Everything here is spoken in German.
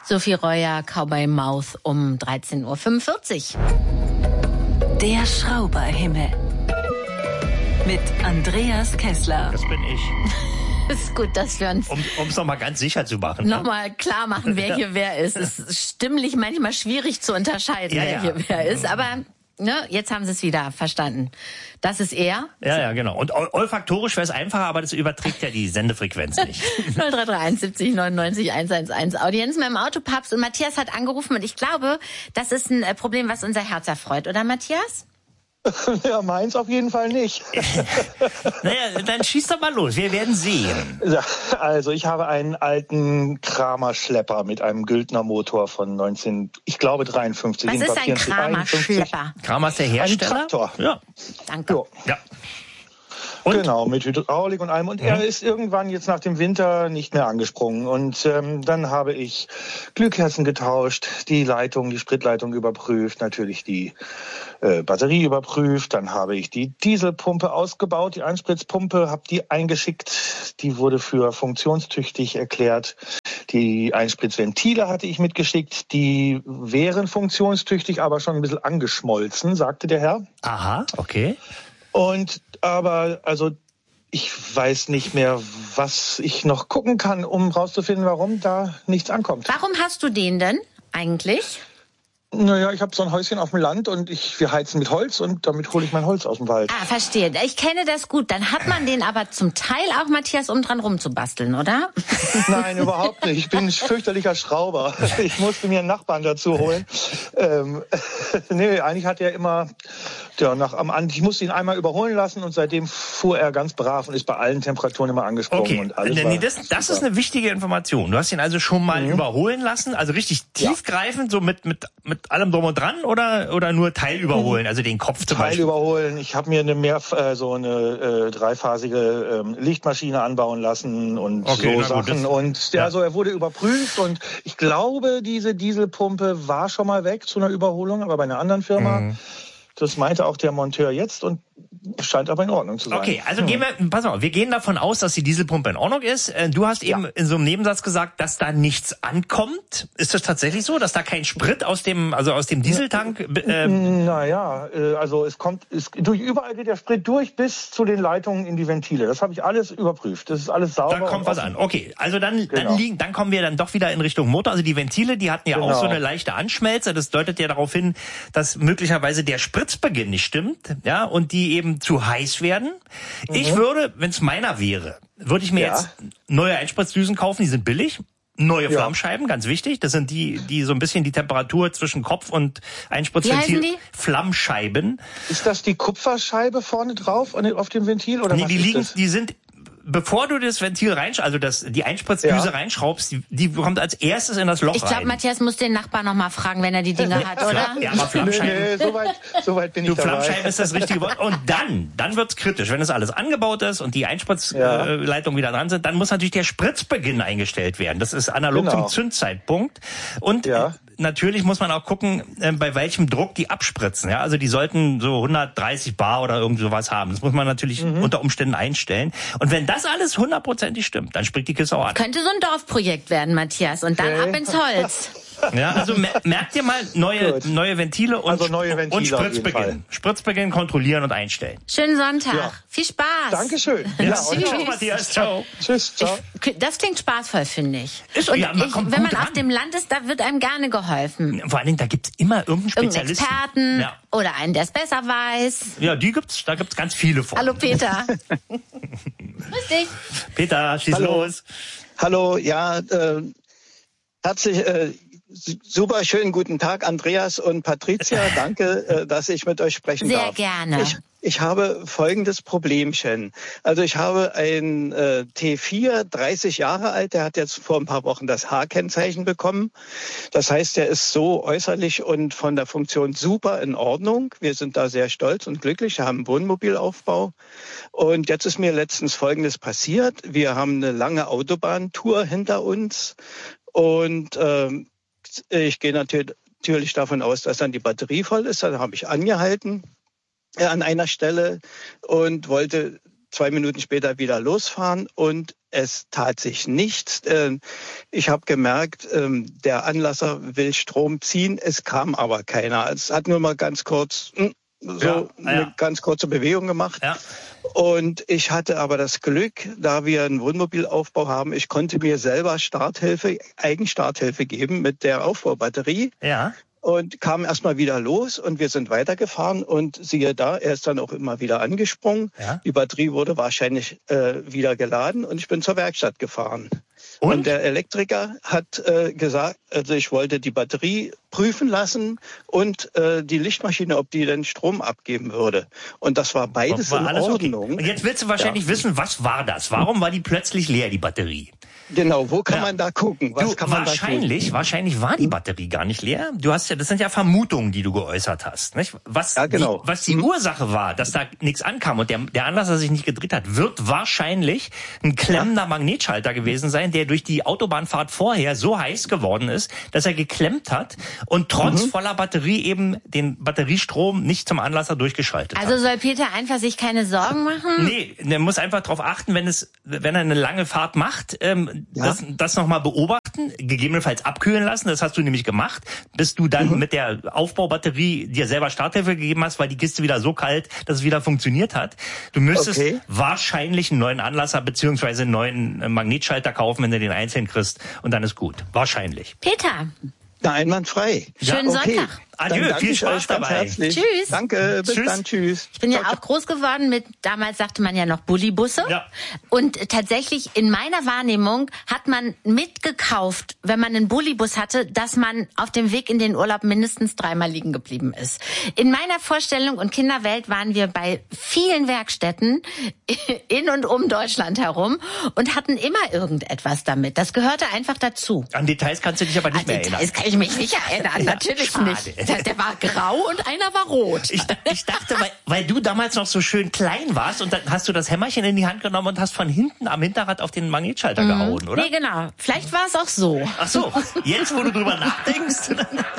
Sophie Reuer, Cowboy Mouth um 13.45 Uhr. Der Schrauberhimmel mit Andreas Kessler. Das bin ich. Ist gut, dass wir uns Um es nochmal ganz sicher zu machen. nochmal klar machen, wer hier wer ist. Es ist stimmlich manchmal schwierig zu unterscheiden, wer hier wer ist. Aber jetzt haben sie es wieder verstanden. Das ist er. Ja, genau. Und olfaktorisch wäre es einfacher, aber das überträgt ja die Sendefrequenz nicht. 0331 70 99 111. Audienz mit dem Autopapst. Und Matthias hat angerufen und ich glaube, das ist ein Problem, was unser Herz erfreut. Oder Matthias? Ja, meins auf jeden Fall nicht. Naja, dann schieß doch mal los. Wir werden sehen. Ja, also ich habe einen alten Kramer-Schlepper mit einem Güldner Motor von 1953. Was ist ein Kramer-Schlepper? Kramer ist der Hersteller? Ein Traktor. Ja. Danke. Ja. Und? Genau, mit Hydraulik und allem. Und er ist irgendwann jetzt nach dem Winter nicht mehr angesprungen. Und dann habe ich Glühkerzen getauscht, die Leitung, die Spritleitung überprüft, natürlich die Batterie überprüft. Dann habe ich die Dieselpumpe ausgebaut, die Einspritzpumpe, habe die eingeschickt. Die wurde für funktionstüchtig erklärt. Die Einspritzventile hatte ich mitgeschickt. Die wären funktionstüchtig, aber schon ein bisschen angeschmolzen, sagte der Herr. Aha, okay. Aber ich weiß nicht mehr, was ich noch gucken kann, um rauszufinden, warum da nichts ankommt. Warum hast du den denn eigentlich? Naja, ich habe so ein Häuschen auf dem Land und wir heizen mit Holz und damit hole ich mein Holz aus dem Wald. Ah, verstehe. Ich kenne das gut. Dann hat man den aber zum Teil auch, Matthias, um dran rumzubasteln, oder? Nein, überhaupt nicht. Ich bin ein fürchterlicher Schrauber. Ich musste mir einen Nachbarn dazu holen. Nee, eigentlich hat er immer... Ja, ich musste ihn einmal überholen lassen und seitdem fuhr er ganz brav und ist bei allen Temperaturen immer angesprungen. Okay, und alles das ist eine wichtige Information. Du hast ihn also schon mal überholen lassen, also richtig tiefgreifend, so mit allem drum und dran oder nur Teil überholen, also den Kopf zum Beispiel? Teil überholen. Ich habe mir eine dreiphasige Lichtmaschine anbauen lassen und so Sachen. Und er wurde überprüft und ich glaube, diese Dieselpumpe war schon mal weg zu einer Überholung, aber bei einer anderen Firma. Das meinte auch der Monteur jetzt und scheint aber in Ordnung zu sein. Okay, also wir gehen davon aus, dass die Dieselpumpe in Ordnung ist. Du hast eben in so einem Nebensatz gesagt, dass da nichts ankommt. Ist das tatsächlich so, dass da kein Sprit aus dem Dieseltank? Überall geht der Sprit durch bis zu den Leitungen in die Ventile. Das habe ich alles überprüft. Das ist alles sauber. Da kommt was an. Okay, also dann kommen wir dann doch wieder in Richtung Motor. Also die Ventile, die hatten ja auch so eine leichte Anschmelze. Das deutet ja darauf hin, dass möglicherweise der Spritzbeginn nicht stimmt, ja, und die eben zu heiß werden. Ich würde, wenn es meiner wäre, würde ich mir jetzt neue Einspritzdüsen kaufen, die sind billig. Neue Flammscheiben, ganz wichtig. Das sind die so ein bisschen die Temperatur zwischen Kopf und Einspritzventil. Wie heißen die? Flammscheiben. Ist das die Kupferscheibe vorne drauf auf dem Ventil oder was ist das? Die sind, bevor du das Ventil die Einspritzdüse reinschraubst, die kommt als erstes in das Loch rein. Ich glaube, Matthias muss den Nachbarn noch mal fragen, wenn er die Dinger hat, oder? Ja, aber Flammscheiben. Nee, so weit bin ich dabei. Flammscheiben ist das richtige Wort. Und dann wird's kritisch. Wenn das alles angebaut ist und die Einspritzleitungen wieder dran sind, dann muss natürlich der Spritzbeginn eingestellt werden. Das ist analog zum Zündzeitpunkt. Und natürlich muss man auch gucken, bei welchem Druck die abspritzen. Ja, also die sollten so 130 Bar oder irgend sowas haben. Das muss man natürlich unter Umständen einstellen. Und wenn das alles 100%ig stimmt, dann springt die Kiste auch an. Könnte so ein Dorfprojekt werden, Matthias. Und dann ab ins Holz. Ja, also merkt ihr mal neue Ventile und Spritzbeginn. Spritzbeginn kontrollieren und einstellen. Schönen Sonntag. Ja. Viel Spaß. Dankeschön. Tschüss, Matthias. Ciao. Tschüss. Ciao. Das klingt spaßvoll, finde ich. Wenn man auf dem Land ist, da wird einem gerne geholfen. Vor allen Dingen, da gibt's immer irgendeinen Spezialisten. Experten oder einen, der es besser weiß. Ja, da gibt's ganz viele von. Hallo Peter. Grüß dich. Peter, schieß los. Hallo, herzlich, super schönen guten Tag, Andreas und Patricia. Danke, dass ich mit euch sprechen darf. Sehr gerne. Ich habe folgendes Problemchen. Also ich habe ein T4, 30 Jahre alt, der hat jetzt vor ein paar Wochen das H-Kennzeichen bekommen. Das heißt, der ist so äußerlich und von der Funktion super in Ordnung. Wir sind da sehr stolz und glücklich. Wir haben einen Wohnmobilaufbau. Und jetzt ist mir letztens Folgendes passiert. Wir haben eine lange Autobahntour hinter uns und ich gehe natürlich davon aus, dass dann die Batterie voll ist. Dann habe ich angehalten an einer Stelle und wollte 2 Minuten später wieder losfahren und es tat sich nichts. Ich habe gemerkt, der Anlasser will Strom ziehen, es kam aber keiner. Es hat nur mal ganz kurz eine ganz kurze Bewegung gemacht. Ja. Und ich hatte aber das Glück, da wir einen Wohnmobilaufbau haben, ich konnte mir selber Eigenstarthilfe geben mit der Aufbaubatterie. Ja. Und kam erstmal wieder los und wir sind weitergefahren und siehe da, er ist dann auch immer wieder angesprungen. Ja. Die Batterie wurde wahrscheinlich wieder geladen und ich bin zur Werkstatt gefahren. Und der Elektriker hat gesagt, also ich wollte die Batterie prüfen lassen und die Lichtmaschine, ob die denn Strom abgeben würde. Und das war beides in Ordnung. Okay. Und jetzt willst du wahrscheinlich wissen, was war das? Warum war die plötzlich leer, die Batterie? Genau, wo kann man da gucken? Wahrscheinlich war die Batterie gar nicht leer. Das sind ja Vermutungen, die du geäußert hast, nicht? Was die Ursache war, dass da nichts ankam und der Anlasser sich nicht gedreht hat, wird wahrscheinlich ein klemmender Magnetschalter gewesen sein, der durch die Autobahnfahrt vorher so heiß geworden ist, dass er geklemmt hat und trotz voller Batterie eben den Batteriestrom nicht zum Anlasser durchgeschaltet hat. Also soll Peter einfach sich keine Sorgen machen? Nee, der muss einfach darauf achten, wenn er eine lange Fahrt macht, das nochmal beobachten, gegebenenfalls abkühlen lassen. Das hast du nämlich gemacht, bis du dann mit der Aufbaubatterie dir selber Starthilfe gegeben hast, weil die Kiste wieder so kalt, dass es wieder funktioniert hat. Du müsstest wahrscheinlich einen neuen Anlasser beziehungsweise einen neuen Magnetschalter kaufen, wenn du den einzeln kriegst, und dann ist gut. Wahrscheinlich. Peter. Einwandfrei. Schönen Sonntag. Adieu, viel Spaß dabei. Tschüss. Danke, bis dann, tschüss. Ich bin ja auch groß geworden mit, damals sagte man ja noch Bullibusse. Ja. Und tatsächlich in meiner Wahrnehmung hat man mitgekauft, wenn man einen Bullibus hatte, dass man auf dem Weg in den Urlaub mindestens 3-mal liegen geblieben ist. In meiner Vorstellung und Kinderwelt waren wir bei vielen Werkstätten in und um Deutschland herum und hatten immer irgendetwas damit. Das gehörte einfach dazu. An Details kannst du dich aber nicht mehr erinnern. Details kann ich mich nicht erinnern, natürlich schade. Nicht. Der war grau und einer war rot. Ich dachte, weil du damals noch so schön klein warst und dann hast du das Hämmerchen in die Hand genommen und hast von hinten am Hinterrad auf den Magnetschalter gehauen, oder? Nee, genau. Vielleicht war es auch so. Ach so, jetzt wo du drüber nachdenkst.